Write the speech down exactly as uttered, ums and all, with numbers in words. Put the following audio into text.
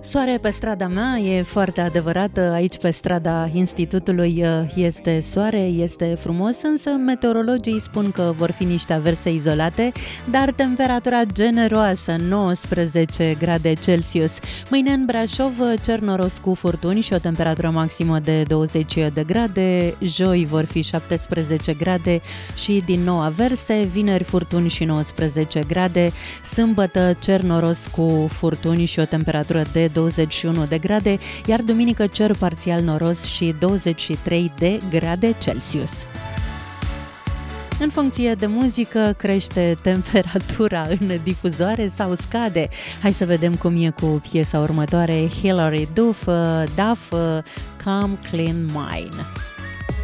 Soare pe strada mea e foarte adevărată, aici pe strada Institutului este soare, este frumos, însă meteorologii spun că vor fi niște averse izolate, dar temperatura generoasă, nouăsprezece grade Celsius. Mâine în Brașov, cer noros cu furtuni și o temperatură maximă de douăzeci de grade, joi vor fi șaptesprezece grade și din nou averse, vineri furtuni și nouăsprezece grade, sâmbătă cer noros cu furtuni și o temperatură de douăzeci și unu de grade, iar duminică cer parțial noros și douăzeci și trei de grade Celsius. În funcție de muzică crește temperatura în difuzoare sau scade. Hai să vedem cum e cu piesa următoare, Hilary Duff, Duff, Come Clean Mine.